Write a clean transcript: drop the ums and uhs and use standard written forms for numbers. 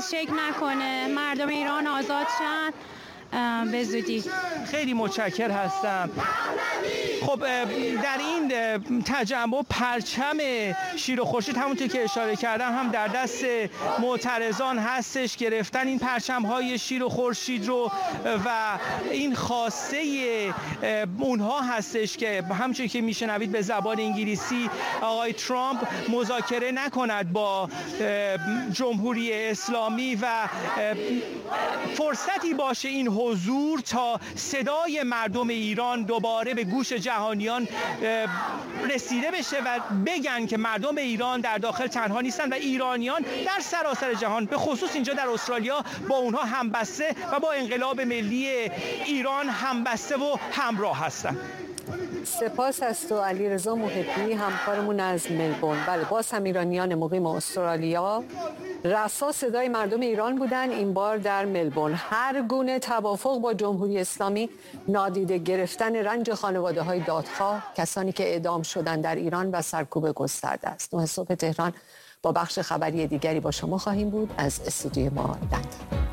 نیست، شک نکنه، مردم ایران آزاد شن به زودی. خیلی متشکر هستم. خب در این تجمع پرچم شیر و خورشید همونطور که اشاره کردم هم در دست معترضان هستش، گرفتن این پرچم‌های شیر و خورشید رو و این خواسته اونها هستش که همونطور که میشنوید به زبان انگلیسی آقای ترامپ مذاکره نکند با جمهوری اسلامی و فرصتی باشه این حضور تا صدای مردم ایران دوباره به گوش جهانیان رسیده بشه و بگن که مردم ایران در داخل تنها نیستن و ایرانیان در سراسر جهان به خصوص اینجا در استرالیا با اونها همبسته و با انقلاب ملی ایران همبسته و همراه هستن. سپاس از تو علیرضا محبی، همکارمون از ملبورن. بله، باز هم ایرانیان مقیم استرالیا رسا صدای مردم ایران بودن، این بار در ملبورن. هر گونه توافق با جمهوری اسلامی، نادیده گرفتن رنج خانواده‌های دادخواه، کسانی که اعدام شدن در ایران و سرکوب گسترده است. 9 صبح تهران با بخش خبری دیگری با شما خواهیم بود از استودیوی ما لندن.